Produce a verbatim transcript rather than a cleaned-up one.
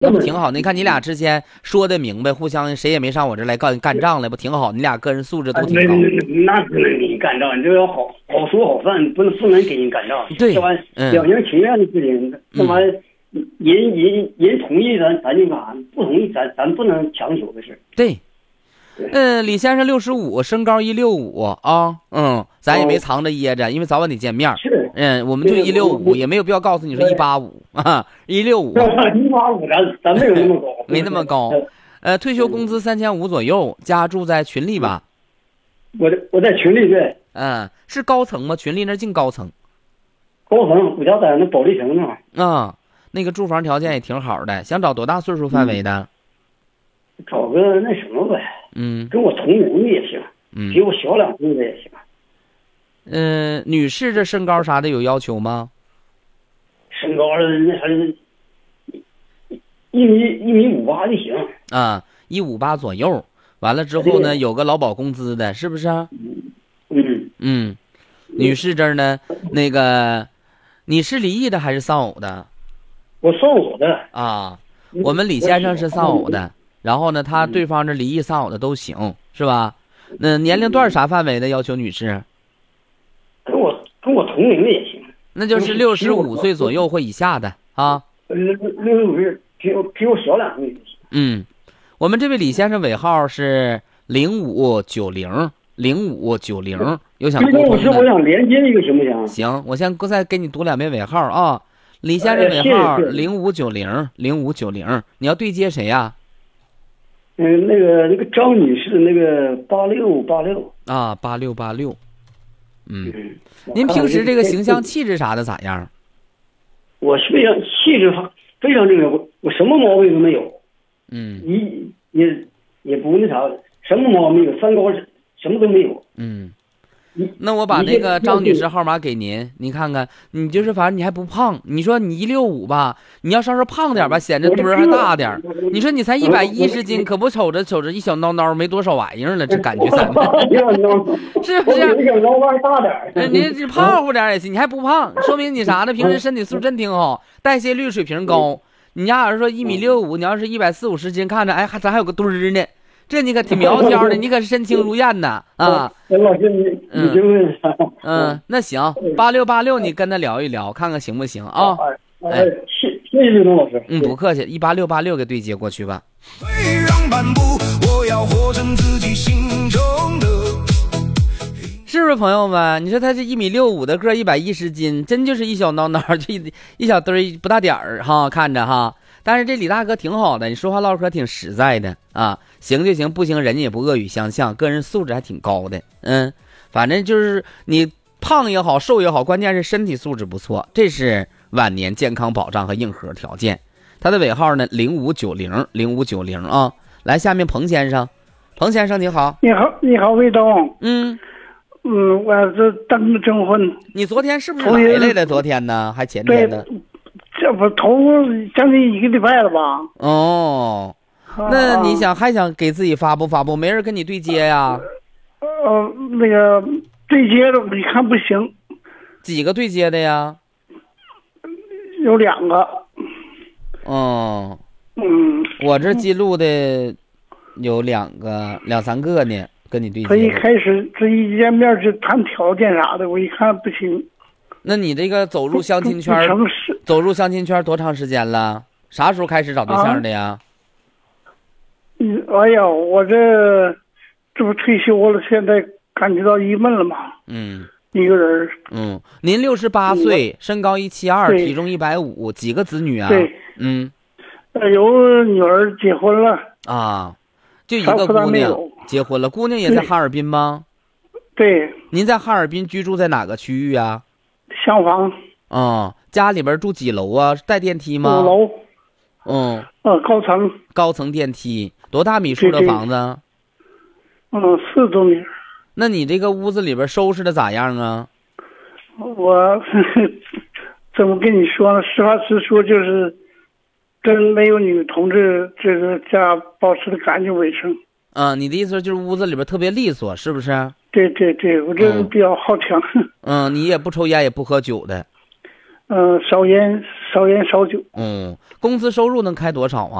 那不挺好？你看你俩之前说的明白，互相谁也没上我这来干干仗来，不挺好？你俩个人素质都挺高。 那不能给你干仗，你就要好好说好算，不能不能给你干仗。 对， 这玩意嗯， 两情情愿的事情，这玩意人人人同意咱咱就干，不同意咱咱不能强求的事。 对。嗯、呃，李先生六十五，身高一六五啊，嗯，咱也没藏着掖着，因为早晚得见面。 是， 嗯，我们就一六五，也没有必要告诉你说一八五啊，一六五。 一八五，咱咱没有那么高， 没那么高。呃，退休工资三千五左右，家住在群里吧？ 我我在群里对。 嗯，是高层吗？群里那净高层。 高层，我家在那保利城那儿。 啊，那个住房条件也挺好的，想找多大岁数范围的？ 嗯、找个那什么呗。 嗯， 跟我同龄的也行，嗯，比我小两岁的也行。 嗯、呃，女士这身高啥的有要求吗？ 身高那还是一米一米五八就行啊，一五八左右。完了之后呢，有个劳保工资的，是不是？ 嗯嗯，女士这儿呢，那个你是离异的还是丧偶的？ 我丧偶的啊，我们李先生是丧偶的。然后呢，他对方这离异丧偶的都行，是吧？那年龄段啥范围的要求女士？ 跟我跟我同龄的也行。 那就是六十五岁左右或以下的啊。 六六十五岁，比我比我小两岁就行。 嗯，我们这位李先生尾号是零五九零零五九零，有想沟通的？ 我想连接一个行不行？ 行，我先再给你读两遍尾号啊。李先生尾号零五九零零五九零，你要对接谁呀？ 嗯，那个那个张女士，那个八六八六啊，八六八六，嗯，您平时这个形象气质啥的咋样？ 我非常气质非常正常，我我什么毛病都没有， 嗯， 也也也不那啥，什么毛病没有，三高什么都没有， 嗯。那我把那个张女士号码给您，您看看，你就是反正你还不胖，你说你一六五吧，你要稍稍胖点吧，显得墩儿还大点。你说你才一百一十斤，可不瞅着瞅着一小孬孬没多少玩意儿了，这感觉咱们是不是？你你胖乎点也行，你还不胖，说明你啥呢？平时身体素质真挺好，代谢率水平高。你家要是说一米六五，你要是一百四五十斤，看着哎，还咱还有个墩儿呢。这你可挺苗条的，你可是身轻如燕呐啊！ 老师，你你就问啥？ 嗯，那行，八六八六，你跟他聊一聊，看看行不行啊？ 哎，谢谢谢刘东老师。 嗯，不客气，一八六八六给对接过去吧。是不是朋友们？你说他这一米六五的个，一百一十斤，真就是一小孬孬，就一一小堆儿不大点儿哈，看着哈。但是这李大哥挺好的，你说话唠嗑挺实在的啊，行就行，不行人家也不恶语相向，个人素质还挺高的。嗯，反正就是你胖也好，瘦也好，关键是身体素质不错，这是晚年健康保障和硬核条件。他的尾号呢零五九零零五九零啊。来，下面彭先生，彭先生你好。 你好，你好，魏东。 嗯嗯，我是登征婚。 你昨天是不是来来的？昨天呢，还前天呢？ 这不头将近一个礼拜了吧？ 哦，那你想还想给自己发布发布？没人跟你对接呀？ 呃，那个对接的，我一看不行。 几个对接的呀？ 有两个。 哦， 嗯， 我这记录的有两个、两三个呢，跟你对接。 他一开始这一见面就谈条件啥的，我一看不行。 那你这个走入相亲圈，走入相亲圈多长时间了？啥时候开始找对象的呀？ 嗯，哎呀，我这这不退休了，现在感觉到郁闷了嘛。 嗯， 一个人。 嗯，您六十八岁，身高一七二，体重一百五，几个子女啊？ 对， 嗯， 有女儿结婚了啊，就一个姑娘结婚了，姑娘也在哈尔滨吗？ 对。 您在哈尔滨居住在哪个区域啊？ 厢房。 嗯，家里边住几楼啊？带电梯吗？ 五楼。 嗯。 呃，高层。 高层电梯，多大米数的房子？ 嗯，四多米。 那你这个屋子里边收拾的咋样啊？ 我呵呵怎么跟你说呢？实话实说，就是真没有女同志这个家保持的干净卫生。 啊，你的意思就是屋子里边特别利索，是不是？ 对对对，我这人比较好强。 嗯，你也不抽烟也不喝酒的。 嗯、呃，少烟少烟少酒。 嗯，工资收入能开多少啊？